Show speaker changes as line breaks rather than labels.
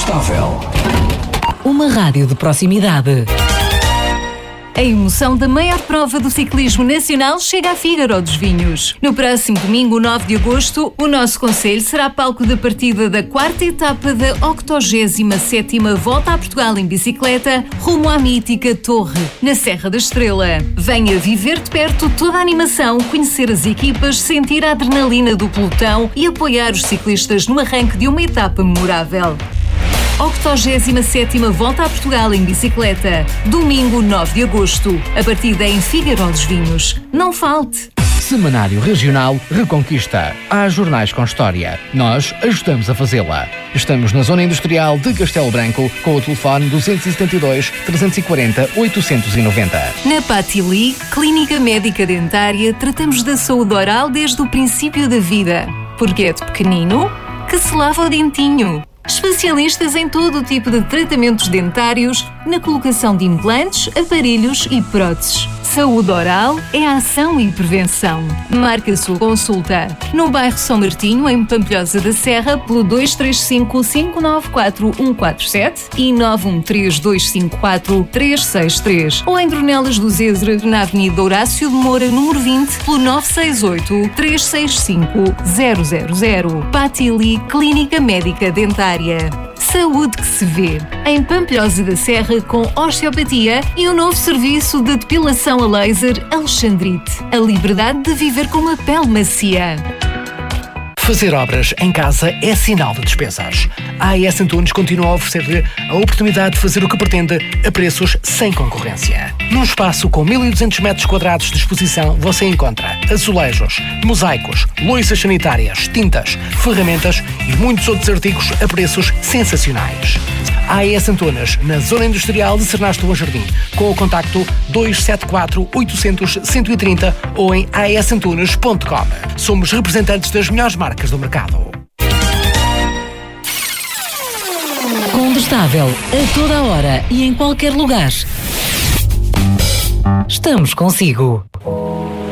Incontestável.
Uma rádio de proximidade. A emoção da maior prova do ciclismo nacional chega a Fígaro dos Vinhos. No próximo domingo, 9 de agosto, o nosso concelho será palco da partida da 4ª etapa da 87ª Volta a Portugal em bicicleta, rumo à mítica Torre, na Serra da Estrela. Venha viver de perto toda a animação, conhecer as equipas, sentir a adrenalina do pelotão e apoiar os ciclistas no arranque de uma etapa memorável. 87ª Volta a Portugal em bicicleta, domingo 9 de agosto. A partida é em Fígaro dos Vinhos. Não falte!
Semanário Regional Reconquista. Há jornais com história. Nós ajudamos a fazê-la. Estamos na Zona Industrial de Castelo Branco com o telefone 272 340 890.
Na Patili, Clínica Médica Dentária, tratamos da saúde oral desde o princípio da vida. Porque é de pequenino que se lava o dentinho. Especialistas em todo o tipo de tratamentos dentários, na colocação de implantes, aparelhos e próteses. Saúde oral é ação e prevenção. Marque a sua consulta no bairro São Martinho, em Pampilhosa da Serra, pelo 235 594 147 e 913 254 363. Ou em Dornelas do Zezer, na Avenida Horácio de Moura, número 20, pelo 968 365 000. Patili Clínica Médica Dentária. Saúde que se vê. Em Pampilhosa da Serra, com osteopatia e o novo serviço de depilação a laser Alexandrite. A liberdade de viver com uma pele macia.
Fazer obras em casa é sinal de despesas. A AES Antunes continua a oferecer-lhe a oportunidade de fazer o que pretende a preços sem concorrência. Num espaço com 1.200 metros quadrados de exposição, você encontra azulejos, mosaicos, louças sanitárias, tintas, ferramentas e muitos outros artigos a preços sensacionais. A AES Antunes, na Zona Industrial de Cernasto do Jardim, com o contacto 274 800 130 ou em aesantunes.com. Somos representantes das melhores marcas do mercado.
Contestável, a toda a hora e em qualquer lugar. Estamos consigo.